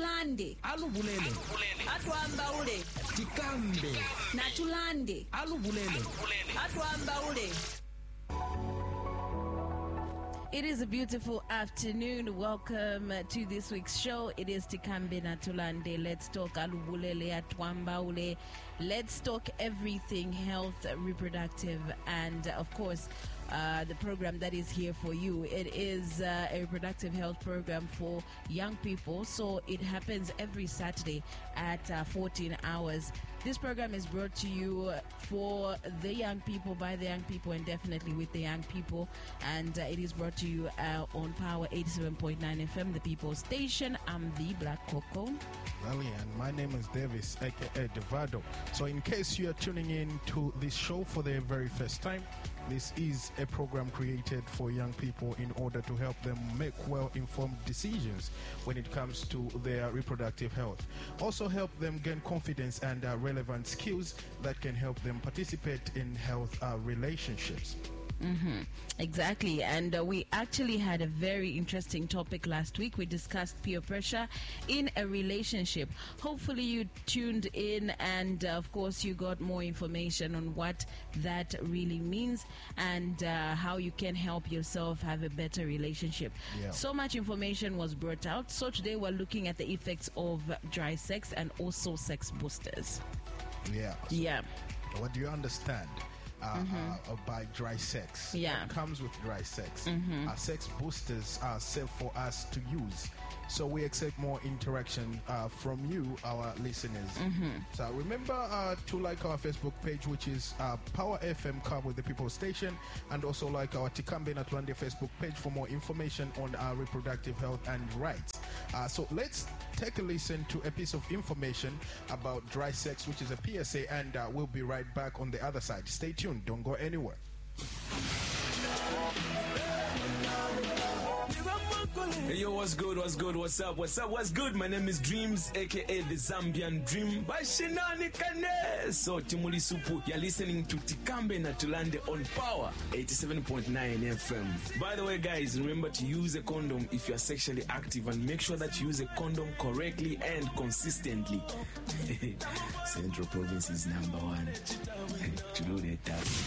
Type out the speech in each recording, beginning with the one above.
Natulande alubulele atwamba ule tikambe Natulande alubulele atwamba ule. It is a beautiful afternoon. Welcome to this week's show. It is Tikambe Natulande. Let's talk alubulele atwambaule. Let's talk everything health, reproductive, and of course, the program that is here for you. It is a reproductive health program for young people. So it happens every Saturday at 14 hours. This program is brought to you for the young people, by the young people, and definitely with the young people. And it is brought to you on Power 87.9 FM, the People's Station. I'm the Black Coco. Really, and my name is Davis, aka Devado. So in case you are tuning in to this show for the very first time, this is a program created for young people in order to help them make well-informed decisions when it comes to their reproductive health. Also help them gain confidence and relevant skills that can help them participate in health relationships. Exactly. And we actually had a very interesting topic last week. We discussed peer pressure in a relationship. Hopefully you tuned in and of course you got more information on what that really means and how you can help yourself have a better relationship. So much information was brought out. So today we're looking at the effects of dry sex and also sex boosters. What do you understand by dry sex? Yeah. What comes with dry sex? Sex boosters are safe for us to use. So we expect more interaction from you, our listeners. So remember to like our Facebook page, which is Power FM Car with the People Station, and also like our Tikambe Natulande Facebook page for more information on our reproductive health and rights. So let's take a listen to a piece of information about dry sex, which is a PSA, and we'll be right back on the other side. Stay tuned. Don't go anywhere. Hey, yo, what's good, what's good? My name is Dreams, aka the Zambian Dream. Bashinani Kane. So, Timuli Supu, you're listening to Tikambe Natulande on Power 87.9 FM. By the way, guys, remember to use a condom if you're sexually active and make sure that you use a condom correctly and consistently. Central Province is #1.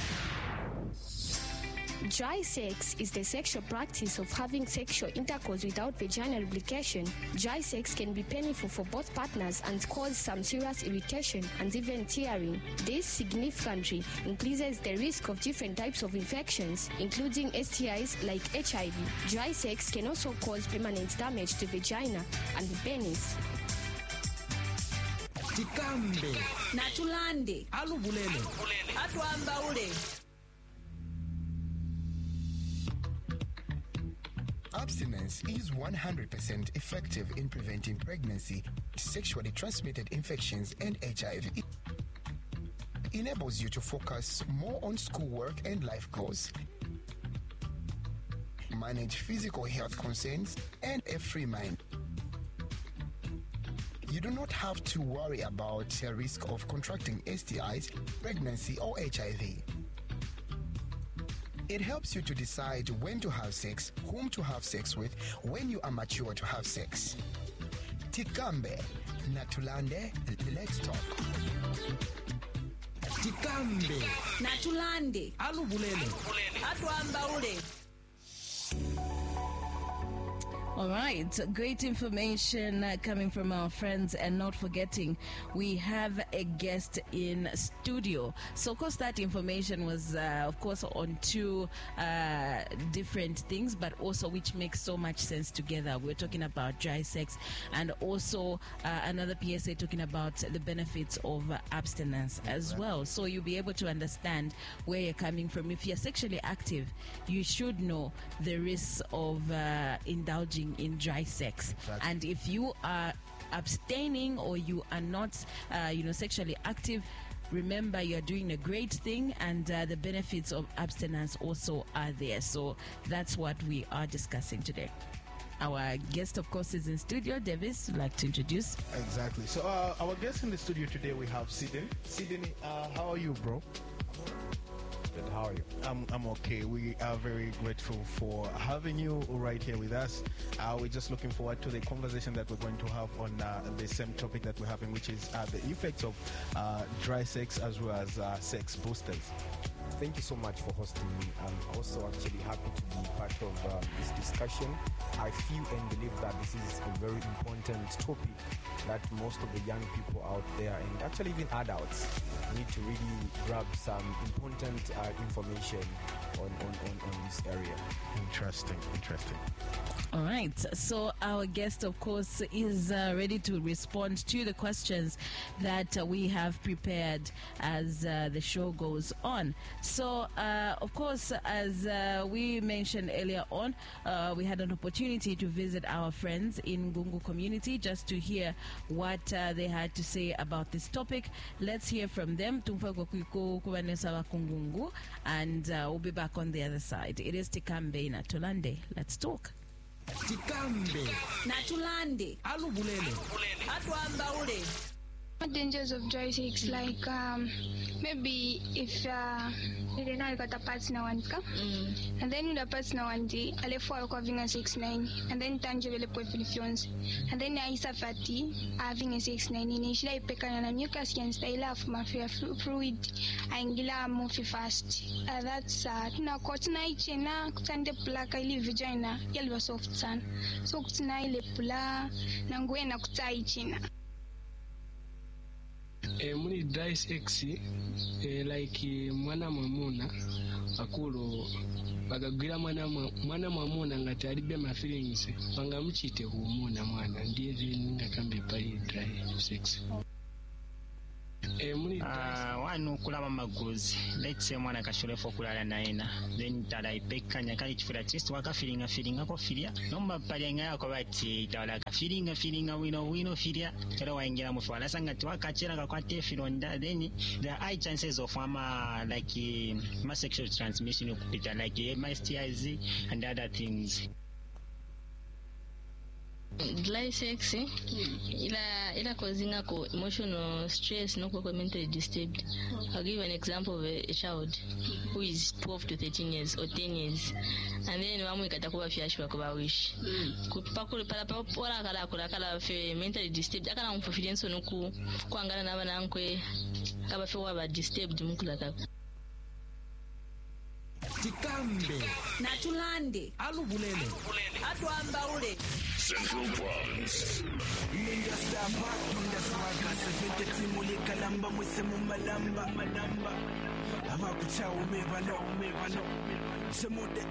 Dry sex is the sexual practice of having sexual intercourse without vaginal lubrication. Dry sex can be painful for both partners and cause some serious irritation and even tearing. This significantly increases the risk of different types of infections, including STIs like HIV. Dry sex can also cause permanent damage to vagina and the penis. Tikambe Natulande alubulele atwamba ule. Abstinence is 100% effective in preventing pregnancy, sexually transmitted infections, and HIV. It enables you to focus more on schoolwork and life goals, manage physical health concerns, and a free mind. You do not have to worry about the risk of contracting STIs, pregnancy, or HIV. It helps you to decide when to have sex, whom to have sex with, when you are mature to have sex. Tikambe Natulande, let's talk. Tikambe Natulande alubulele atwamba ule. All right, great information coming from our friends, and not forgetting we have a guest in studio. So of course that information was of course on two different things, but also which makes so much sense together. We're talking about dry sex and also another PSA talking about the benefits of abstinence as well. So you'll be able to understand where you're coming from. If you're sexually active, you should know the risks of indulging in dry sex. And if you are abstaining or you are not sexually active, remember you're doing a great thing, and the benefits of abstinence also are there. So that's what we are discussing today. Our guest, of course, is in studio. Davis, would like to introduce? Exactly. So our guest in the studio today, we have Sydney. Sydney, how are you, bro? good. How are you? I'm okay. We are very grateful for having you right here with us. We're just looking forward to the conversation that we're going to have on the same topic that we're having, which is the effects of dry sex as well as sex boosters. Thank you so much for hosting me. I'm also actually happy to be part of this discussion. I feel and believe that this is a very important topic that most of the young people out there, and actually even adults, need to really grab some important information on this area. Interesting. All right. So our guest, of course, is ready to respond to the questions that we have prepared as the show goes on. So, of course, as we mentioned earlier on, we had an opportunity to visit our friends in Gungu community just to hear what they had to say about this topic. Let's hear from them. And we'll be back on the other side. It is Tikambe na Tulande. Let's talk. Tikambe na Tulande. Alubulele. Atwamba ule. Dangers of dry sex, like maybe if you don't know you got a partner one and then the partner one day alefua having a 6-9 and then tangible fiance and then I safati having a 6-9 initially pekana na mucus can stay laugh mafia fluid angila move fast that's tuna kotna ichena kutande plaka ili vagina yelwa soft sana so kutna ile pula na ngwena kutai china. Muni dry sex like mwana mwamuna akulu bagagwira mwana mwamuna ngati alibe ma feelings bangamuchite kumuna mwana ndiye vinga kambe pali dry sex. Wanu kulama maguzi let's say mwana kasholefu kulala naena then talaipekanya kali chifura chest waka feelinga ko filia nomba palenga yako bati tawala ka feelinga wino filia tero waingira mu fala sangati wakachera ka kwate filonda then the high chances of ma sexual transmission kupita like STIs and other things. Dry sex ila causing emotional stress, no mentally disturbed. I'll give an example of a child who is 12 to 13 years or 10 years, and then wamu ikatakuba fiashwa kuba wish kupakule pala kala fe mentally disturbed akala confidence nuku kuangana na bana nkwe kaba fe waba disturbed mukulaka. Tikambe na Tulande. Alubulele. Atwamba ule. Central Province. Ninja star back, ninja swaga, sevente timuli kalamba, mwese mumalamba, manamba. Avakucha umevano. Semude,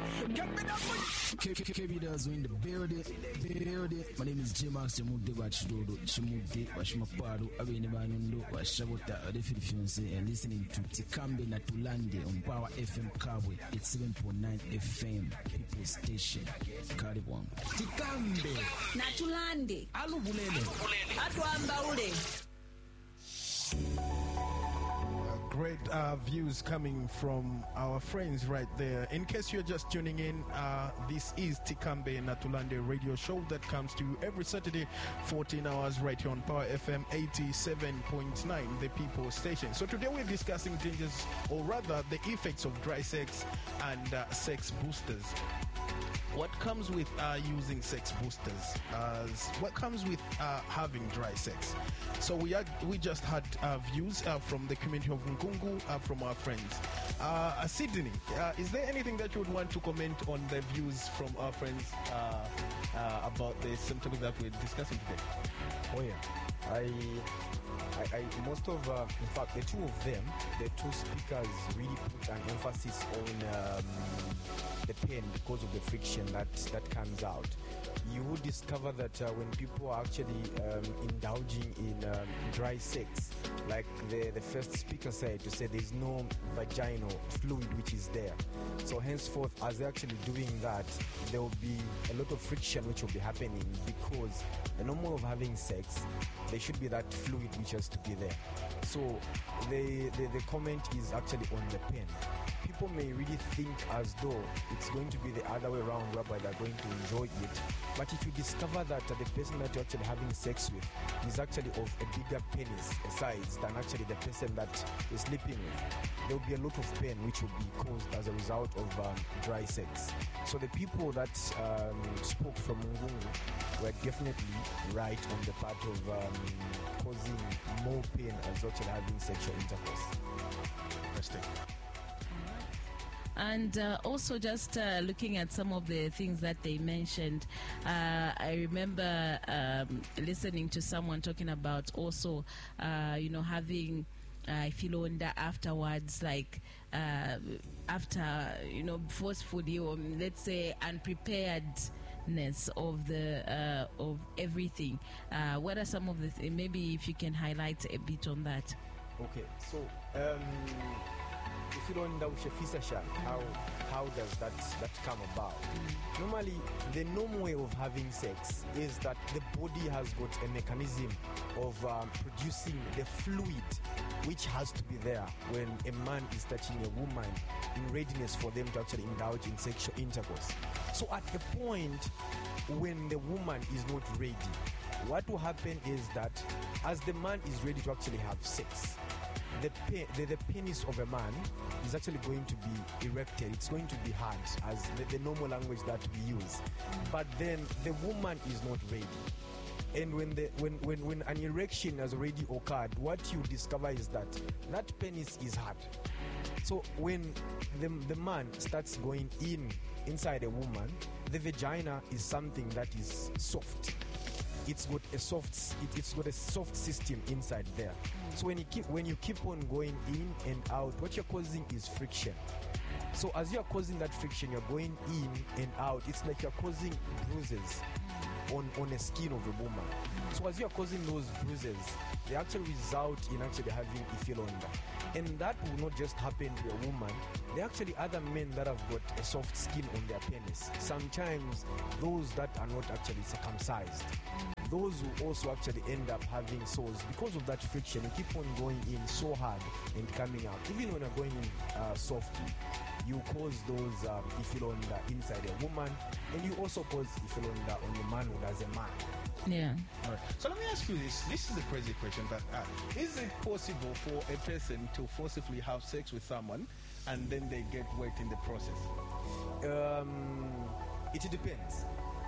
KB does in the building. My name is J-Max Chimude Bachidodo, Chimude, Bashimaparu, Abini Banundo, Bashabota, Adefilifiance, and listening to Tikambe na Tulande on Power FM Kabwe. It's 7.9 FM, People Station, Karibwan. Tikambe na Tulande. Alubulele. Atwamba ule. Great views coming from our friends right there. In case you're just tuning in, this is Tikambe na Tulande radio show that comes to you every Saturday, 14 hours right here on Power FM 87.9, the People Station. So today we're discussing dangers, or rather the effects of dry sex and sex boosters. What comes with using sex boosters? What comes with having dry sex? So we just had views from the community of Nkungu, from our friends. Sydney, is there anything that you would want to comment on the views from our friends about the same topic that we're discussing today? Oh yeah, I most of in fact the two of them, the two speakers really put an emphasis on the pain because of the friction that comes out. You would discover that when people are actually indulging in dry sex, like the first speaker said, to say there's no vaginal fluid which is there. So henceforth, as they're actually doing that, there will be a lot of friction which will be happening, because the normal of having sex, there should be that fluid which has to be there. So the comment is actually on the pain. People may really think as though it's going to be the other way around, whereby they're going to enjoy it. But if you discover that the person that you're actually having sex with is actually of a bigger penis size, worse than actually the person that is sleeping with. There will be a lot of pain which will be caused as a result of dry sex. So the people that spoke from Ngungu were definitely right on the part of causing more pain as actually having sexual intercourse. Interesting. And also just looking at some of the things that they mentioned, I remember listening to someone talking about also, having filonda afterwards, like after, forcefully, or let's say unpreparedness of the of everything. What are some of the maybe if you can highlight a bit on that? Okay, so if you don't know how does that come about? Normally, the normal way of having sex is that the body has got a mechanism of producing the fluid which has to be there when a man is touching a woman in readiness for them to actually indulge in sexual intercourse. So at a point when the woman is not ready, what will happen is that as the man is ready to actually have sex, the penis of a man is actually going to be erected. It's going to be hard as the normal language that we use. But then the woman is not ready. And when an erection has already occurred, what you discover is that penis is hard. So when the man starts going inside a woman, the vagina is something that is soft. It's got a soft system inside there. So when you keep on going in and out, what you're causing is friction. So as you're causing that friction, you're going in and out. It's like you're causing bruises on the skin of a woman. So as you're causing those bruises, they actually result in actually having ifilonda. And that will not just happen to a woman. There are actually other men that have got a soft skin on their penis. Sometimes those that are not actually circumcised, those will also actually end up having sores because of that friction. You keep on going in so hard and coming out. Even when you're going in softly, you cause those ifilonda inside a woman, and you also cause ifilonda on the manhood as a man. Yeah. All right. So let me ask you this. This is the crazy question that is it possible for a person to forcibly have sex with someone and then they get wet in the process? It depends.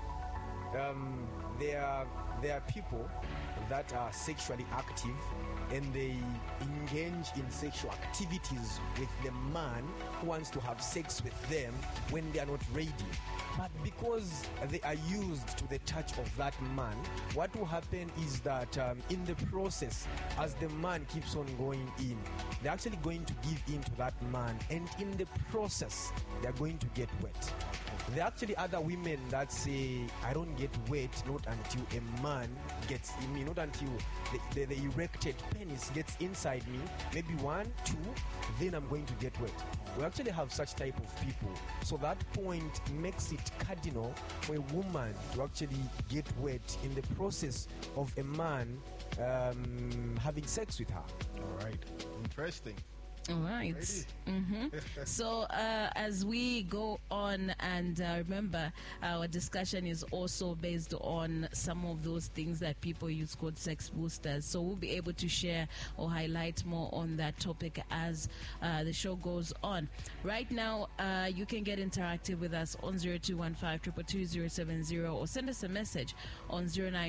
There are people that are sexually active and they engage in sexual activities with the man who wants to have sex with them when they are not ready. But because they are used to the touch of that man, what will happen is that in the process, as the man keeps on going in, they're actually going to give in to that man, and in the process, they're going to get wet. There are actually other women that say, I don't get wet not until a man gets in me, not until the erected penis gets inside me, maybe 1, 2, then I'm going to get wet. We actually have such type of people. So that point makes it cardinal for a woman to actually get wet in the process of a man having sex with her. All right. Interesting. All right. So as we go on, and remember, our discussion is also based on some of those things that people use called sex boosters. So we'll be able to share or highlight more on that topic as the show goes on. Right now, you can get interactive with us on 0215-222-070 or send us a message on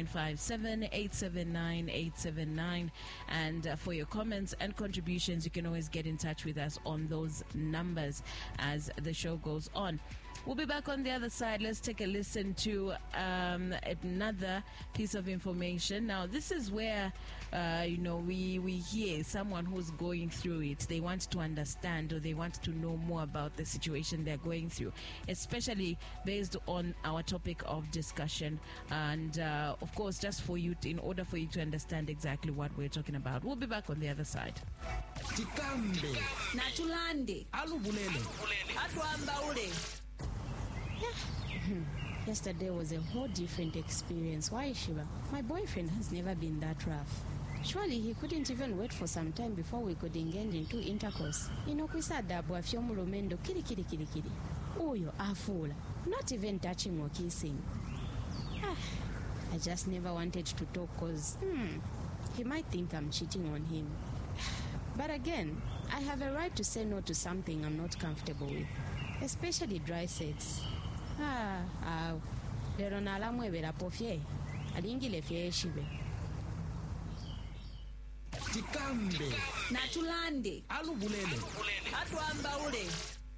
0957-879-879. And for your comments and contributions, you can always get in touch with us on those numbers as the show goes on. We'll be back on the other side. Let's take a listen to another piece of information. Now, this is where, we hear someone who's going through it. They want to understand, or they want to know more about the situation they're going through, especially based on our topic of discussion. And, of course, just for you, in order for you to understand exactly what we're talking about. We'll be back on the other side. Tikambe natulande alubulele atwamba ule. Yesterday was a whole different experience. Why, Shiva? My boyfriend has never been that rough. Surely he couldn't even wait for some time before we could engage into intercourse. Inokwisa afyo mulomendo kiri. Uyo afula. Not even touching or kissing. I just never wanted to talk because he might think I'm cheating on him. But again, I have a right to say no to something I'm not comfortable with, especially dry sex. Lero nalamwebera pofye alingile fye eshibe. tikambe na tulande alubulele atwamba ule.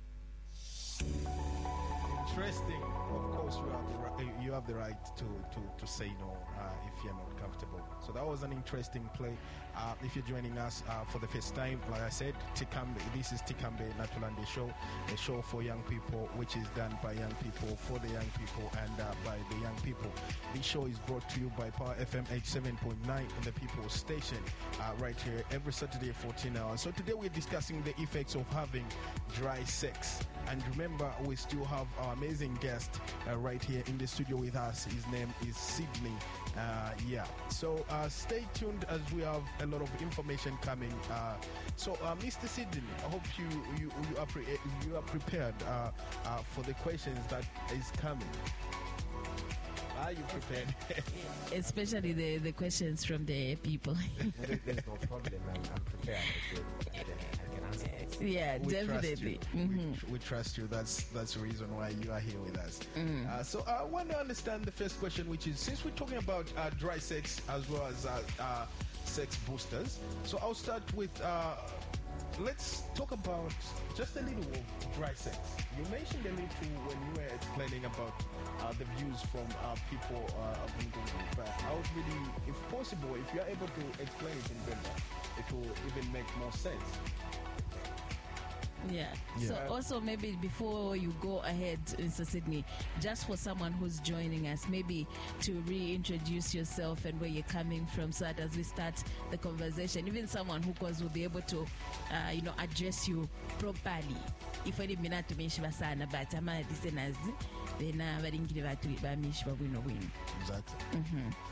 Interesting. Of course, you have the right to say no if you're not comfortable. So that was an interesting play. If you're joining us for the first time, like I said, Tikambe. This is Tikambe Natulande Show, a show for young people, which is done by young people, for the young people, and by the young people. This show is brought to you by Power FM 87.9 and the People's Station, right here every Saturday, 14 hours. So today we're discussing the effects of having dry sex. And remember, we still have our amazing guest right here in the studio with us. His name is Sydney. So stay tuned as we have a lot of information coming. Mr. Sydney, I hope you are prepared for the questions that is coming. Are you prepared? Especially the questions from the people. There's no problem. I'm prepared. I can answer this. Yeah, We definitely. Trust you. We trust you. That's the reason why you are here with us. So I want to understand the first question, which is, since we're talking about dry sex as well as sex boosters, so I'll start with let's talk about just a little of dry sex. You mentioned a little when you were explaining about the views from people of Ngungu, but I would really, if possible, if you are able to explain it in Bemba, it will even make more sense. Yeah. So also maybe before you go ahead, Mr. Sydney, just for someone who's joining us, maybe to reintroduce yourself and where you're coming from, so that as we start the conversation, even someone who will be able to, address you properly. If any minute to mention basana, but I'm listeners, then I will give it to you. Exactly.